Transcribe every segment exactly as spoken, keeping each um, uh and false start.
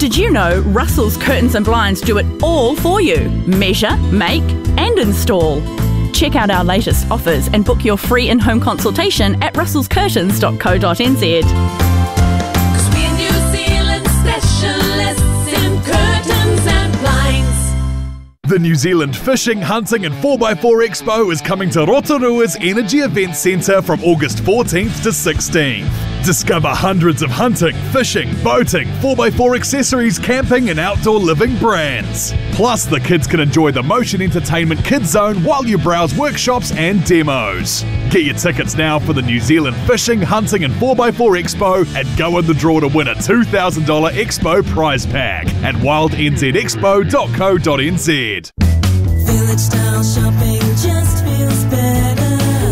Did you know Russell's Curtains and Blinds do it all for you? Measure, make and install. Check out our latest offers and book your free in-home consultation at russells curtains dot co dot n z. Cause we're New Zealand specialists in curtains and blinds. The New Zealand Fishing, Hunting and four by four Expo is coming to Rotorua's Energy Event Centre from August fourteenth to sixteenth. Discover hundreds of hunting, fishing, boating, four by four accessories, camping and outdoor living brands. Plus, the kids can enjoy the Motion Entertainment Kids Zone while you browse workshops and demos. Get your tickets now for the New Zealand Fishing, Hunting and four by four Expo and go in the draw to win a two thousand dollars Expo prize pack at wild n z expo dot co dot n z. Village style shopping just feels better.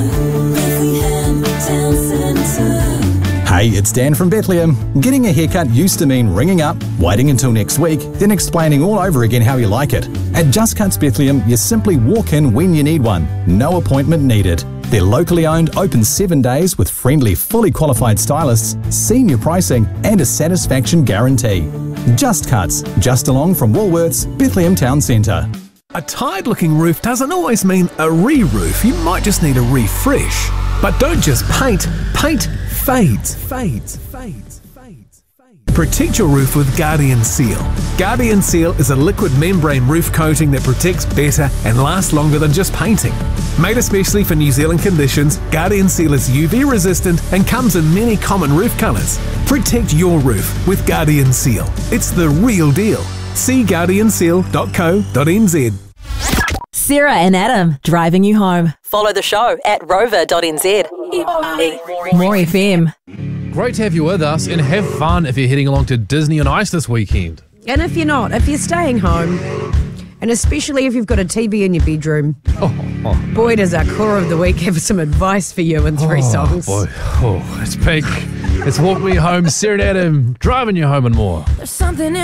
Bethlehem Town Centre. Hey, it's Dan from Bethlehem. Getting a haircut used to mean ringing up, waiting until next week, then explaining all over again how you like it. At Just Cuts Bethlehem, you simply walk in when you need one. No appointment needed. They're locally owned, open seven days with friendly, fully qualified stylists, senior pricing and a satisfaction guarantee. Just Cuts, just along from Woolworths, Bethlehem Town Centre. A tired-looking roof doesn't always mean a re-roof. You might just need a refresh. But don't just paint. Paint fades, fades, fades, fades, fades. Protect your roof with Guardian Seal. Guardian Seal is a liquid membrane roof coating that protects better and lasts longer than just painting. Made especially for New Zealand conditions, Guardian Seal is U V resistant and comes in many common roof colours. Protect your roof with Guardian Seal. It's the real deal. See guardian seal dot co dot n z. Sarah and Adam, driving you home. Follow the show at rover dot n z. More F M. Great to have you with us and have fun if you're heading along to Disney on Ice this weekend. And if you're not, if you're staying home, and especially if you've got a T V in your bedroom, Oh, oh, boy, does our core of the week have some advice for you in three oh, songs. Boy. Oh, it's big. It's Walk Me Home, Sarah and Adam, driving you home and more. There's something in